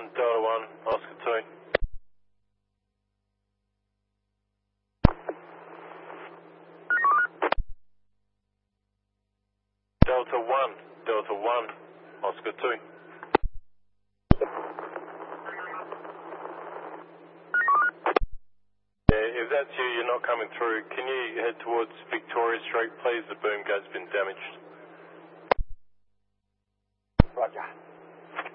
on Delta 1, Oscar 2. Delta 1, Oscar 2. If that's you, you're not coming through. Can you head towards Victoria Street, please? The boom gate's been damaged. Roger.